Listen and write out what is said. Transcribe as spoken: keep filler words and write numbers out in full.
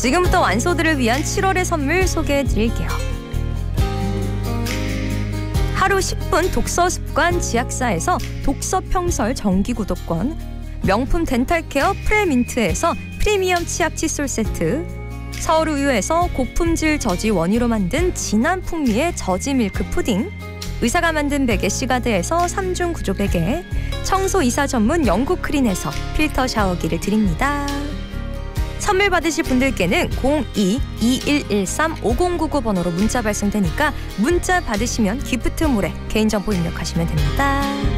지금부터 완소들을 위한 칠월의 선물 소개해드릴게요. 하루 십 분 독서 습관 지약사에서 독서 평설 정기 구독권, 명품 덴탈케어 프레민트에서 프리미엄 치약 칫솔 세트, 서울우유에서 고품질 저지 원유로 만든 진한 풍미의 저지 밀크 푸딩, 의사가 만든 베개 시가드에서 삼중 구조 베개, 청소 이사 전문 영국 크린에서 필터 샤워기를 드립니다. 선물 받으실 분들께는 공이 이일일삼 오공구구 번호로 문자 발송되니까 문자 받으시면 기프트몰에 개인정보 입력하시면 됩니다.